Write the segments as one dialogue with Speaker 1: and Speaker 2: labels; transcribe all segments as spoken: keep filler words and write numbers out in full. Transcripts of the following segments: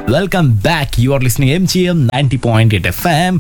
Speaker 1: Welcome back. You R listening M G M ninety point eight F M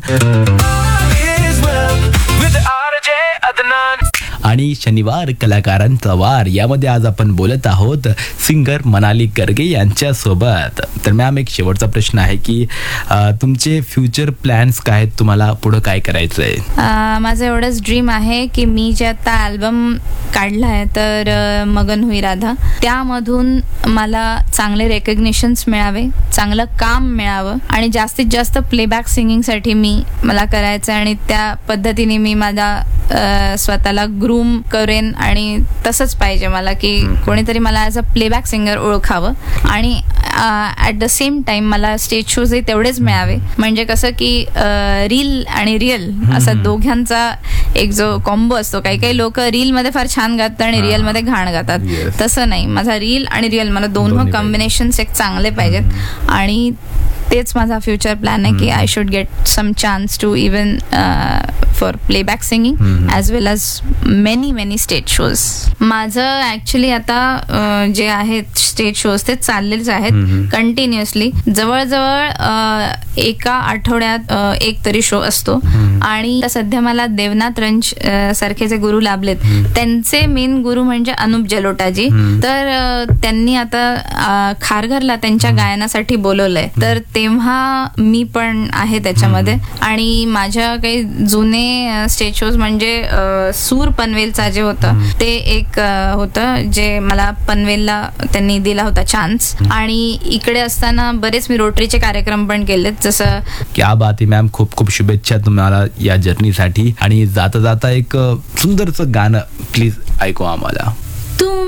Speaker 1: आणि शनिवार कलाकारांचा वार यामध्ये आज आपण बोलत आहोत सिंगर मनाली गर्गे यांच्या सोबत. तर मॅम, एक शेवटचा प्रश्न आहे की अ, तुमचे फ्युचर प्लॅन्स काय आहेत? तुम्हाला पुढे काय करायचं आहे?
Speaker 2: अ, माझं एवढंच ड्रीम आहे की मी जे आता अल्बम काढला आहे तर अ, मगन हुई राधा, त्यामधून मला चांगले रेकग्निशन्स मिळावे, चांगलं काम मिळावं आणि जास्तीत जास्त प्लेबॅक सिंगिंगसाठी मी मला करायचं आहे आणि त्या पद्धतीने मी माझा अ, स्वतःला ग्रूम करेन आणि तसंच पाहिजे मला की कोणीतरी मला ॲज अ प्लेबॅक सिंगर ओळखावं आणि ॲट द सेम टाइम मला स्टेज शोजही तेवढेच मिळावे. म्हणजे कसं की रील आणि रिअल असा दोघांचा एक जो कॉम्बो असतो. काही काही लोक रीलमध्ये फार छान गातात आणि रिअलमध्ये घाण गातात. तसं नाही, माझा रील आणि रिअल मला दोन्ही कॉम्बिनेशन्स एक चांगले पाहिजेत आणि तेच माझा फ्युचर प्लॅन आहे की I should get some chance to even for playback singing as well age many many stage shows. माझं ॲक्च्युली आता uh, जे आहेत स्टेज शोज ते चाललेच आहेत कंटिन्युअसली. जवळजवळ uh, एका आठवड्यात uh, एक तरी शो असतो आणि सध्या मला देवनाथ रंज uh, सारखे जे गुरु लाभलेत त्यांचे मेन गुरु म्हणजे अनुप जलोटाजी. तर uh, त्यांनी आता uh, खारघरला त्यांच्या गायनासाठी बोलवलंय. तर तेव्हा मी पण आहे त्याच्यामध्ये आणि माझ्या काही जुने स्टेज शोज म्हणजे सूर पनवेलचा जे होतं ते एक होतं जे मला पनवेलला त्यांनी दिला होता चान्स. आणि इकडे असताना बरेच मी रोटरीचे कार्यक्रम पण केलेत. जसं
Speaker 1: क्या बात आहे मॅम, खूप खूप शुभेच्छा तुम्हाला या जर्नीसाठी. आणि जाता जाता एक सुंदरचं गाणं प्लीज ऐकू आम्हाला.
Speaker 2: तुम